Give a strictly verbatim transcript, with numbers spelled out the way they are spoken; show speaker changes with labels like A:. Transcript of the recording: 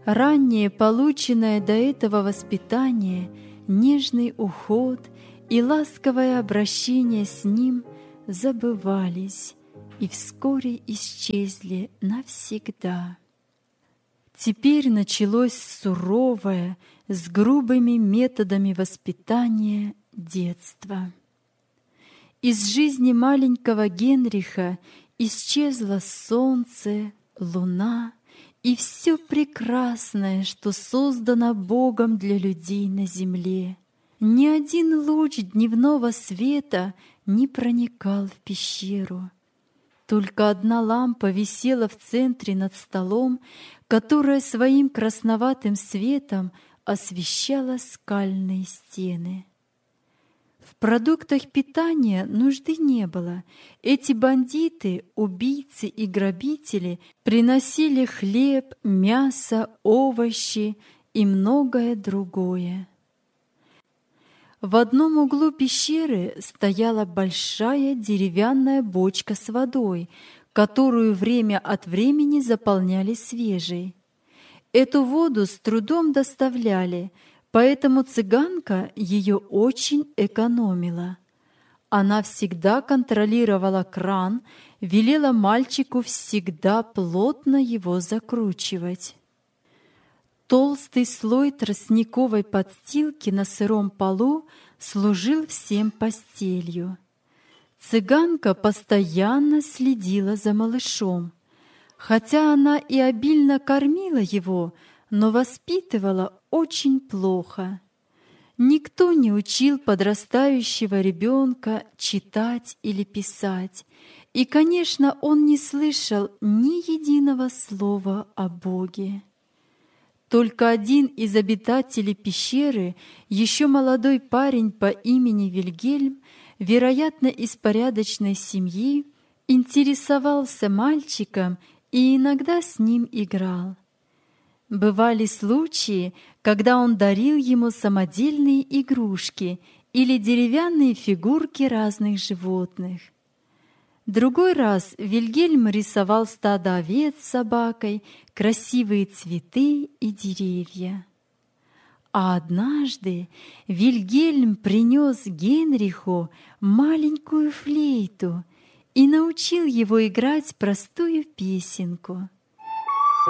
A: Раннее полученное до этого воспитание, нежный уход и ласковое обращение с ним забывались и вскоре исчезли навсегда. Теперь началось суровое, с грубыми методами воспитания детство. Из жизни маленького Генриха исчезло солнце, луна и все прекрасное, что создано Богом для людей на земле. Ни один луч дневного света не проникал в пещеру. Только одна лампа висела в центре над столом, которая своим красноватым светом освещала скальные стены. В продуктах питания нужды не было. Эти бандиты, убийцы и грабители приносили хлеб, мясо, овощи и многое другое. В одном углу пещеры стояла большая деревянная бочка с водой, которую время от времени заполняли свежей. Эту воду с трудом доставляли, поэтому цыганка ее очень экономила. Она всегда контролировала кран, велела мальчику всегда плотно его закручивать. Толстый слой тростниковой подстилки на сыром полу служил всем постелью. Цыганка постоянно следила за малышом. Хотя она и обильно кормила его, но воспитывала очень плохо. Никто не учил подрастающего ребенка читать или писать, и, конечно, он не слышал ни единого слова о Боге. Только один из обитателей пещеры, еще молодой парень по имени Вильгельм, вероятно, из порядочной семьи, интересовался мальчиком и иногда с ним играл. Бывали случаи, когда он дарил ему самодельные игрушки или деревянные фигурки разных животных. Другой раз Вильгельм рисовал стадо овец с собакой, красивые цветы и деревья. А однажды Вильгельм принес Генриху маленькую флейту и научил его играть простую песенку.